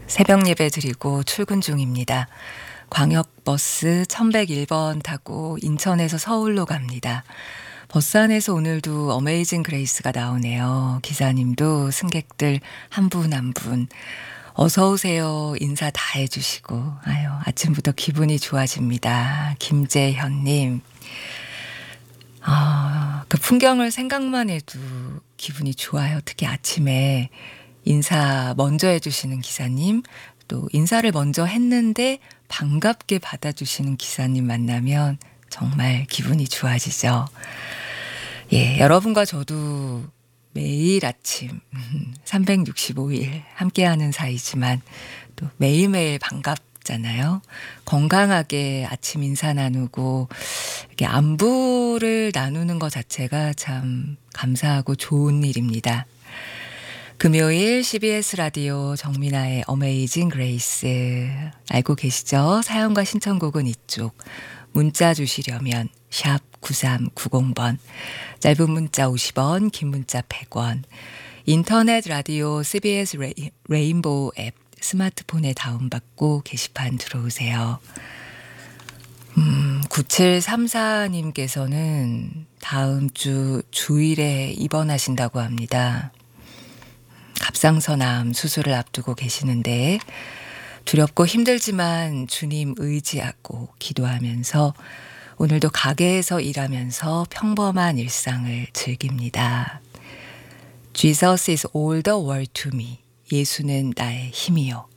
새벽 예배 드리고 출근 중입니다. 광역버스 1101번 타고 인천에서 서울로 갑니다. 버스 안에서 오늘도 어메이징 그레이스가 나오네요. 기사님도 승객들 한 분 한 분 어서 오세요 인사 다 해주시고 아유 아침부터 기분이 좋아집니다. 김재현님. 그 풍경을 생각만 해도 기분이 좋아요. 특히 아침에 인사 먼저 해주시는 기사님, 또 인사를 먼저 했는데 반갑게 받아주시는 기사님 만나면 정말 기분이 좋아지죠. 예, 여러분과 저도 매일 아침 365일 함께하는 사이지만 또 매일매일 반갑잖아요. 건강하게 아침 인사 나누고 이렇게 안부를 나누는 것 자체가 참 감사하고 좋은 일입니다. 금요일 CBS 라디오 정민아의 어메이징 그레이스 알고 계시죠? 사연과 신청곡은 이쪽. 문자 주시려면 샵 9390번, 짧은 문자 50원, 긴 문자 100원, 인터넷 라디오 CBS 레인보우 앱 스마트폰에 다운받고 게시판 들어오세요. 9734님께서는 다음 주 주일에 입원하신다고 합니다. 갑상선암 수술을 앞두고 계시는데 두렵고 힘들지만 주님 의지하고 기도하면서 오늘도 가게에서 일하면서 평범한 일상을 즐깁니다. Jesus is all the world to me. 예수는 나의 힘이요.